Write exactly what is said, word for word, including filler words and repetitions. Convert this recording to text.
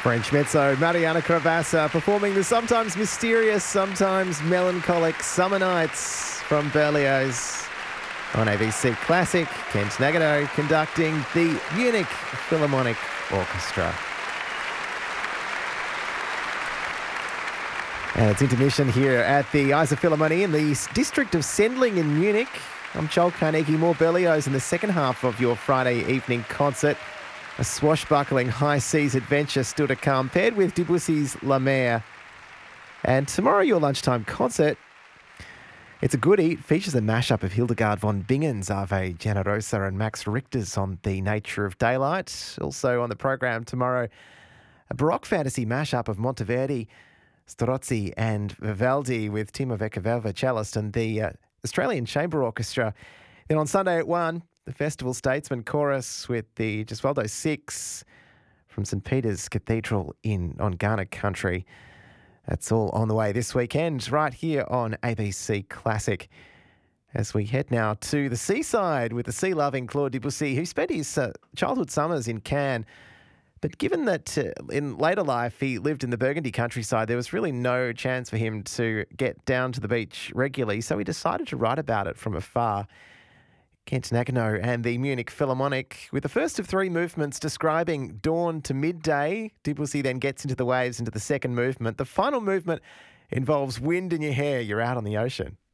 French mezzo Mariana Cravassa performing the sometimes mysterious, sometimes melancholic Summer Nights from Berlioz on A B C Classic. Kent Nagano conducting the Munich Philharmonic Orchestra. And it's intermission here at the Eisenphilharmonie in the district of Sendling in Munich. I'm Joel Carnegie. More Berlioz in the second half of your Friday evening concert. A swashbuckling high seas adventure still to come, paired with Debussy's La Mer. And tomorrow, your lunchtime concert, it's a goodie. It features a mashup of Hildegard von Bingen's Ave Generosa and Max Richter's On the Nature of Daylight. Also on the program tomorrow, a Baroque fantasy mashup of Monteverdi, Strozzi and Vivaldi with Timo Vecchiavelva, cellist, and the uh, Australian Chamber Orchestra. Then on Sunday at one, the Festival Statesman Chorus with the Gesualdo Six from St Peter's Cathedral in on Ghana country. That's all on the way this weekend, right here on A B C Classic. As we head now to the seaside with the sea-loving Claude Debussy, who spent his uh, childhood summers in Cannes. But given that uh, in later life he lived in the Burgundy countryside, there was really no chance for him to get down to the beach regularly, so he decided to write about it from afar. Kent Nagano and the Munich Philharmonic with the first of three movements describing dawn to midday. Debussy then gets into the waves into the second movement. The final movement involves wind in your hair. You're out on the ocean.